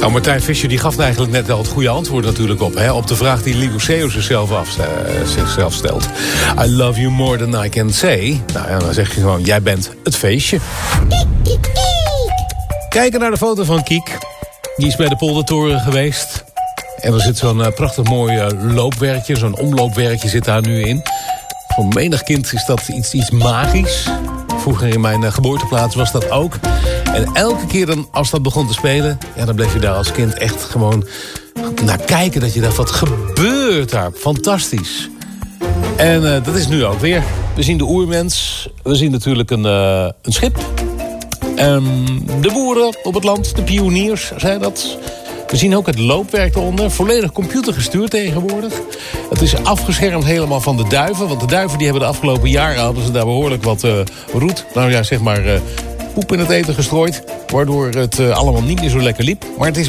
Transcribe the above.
Nou, Martijn Visser die gaf eigenlijk net wel het goede antwoord natuurlijk op. Hè? Op de vraag die Liguseo zichzelf stelt. I love you more than I can say. Nou ja, dan zeg je gewoon, jij bent het feestje. Kijken naar de foto van Kiek. Die is bij de Poldertoren geweest. En er zit zo'n prachtig mooi loopwerkje. Zo'n omloopwerkje zit daar nu in. Voor menig kind is dat iets magisch. Vroeger in mijn geboorteplaats was dat ook. En elke keer dan, als dat begon te spelen... ja, dan bleef je daar als kind echt gewoon naar kijken. Dat je dacht, wat gebeurt daar? Fantastisch. En dat is nu ook weer. We zien de oermens. We zien natuurlijk een schip. De boeren op het land. De pioniers, zijn dat. We zien ook het loopwerk eronder. Volledig computergestuurd tegenwoordig. Het is afgeschermd helemaal van de duiven. Want de duiven die hebben de afgelopen jaren... hadden ze daar behoorlijk wat roet. Nou ja, zeg maar poep in het eten gestrooid. Waardoor het allemaal niet meer zo lekker liep. Maar het is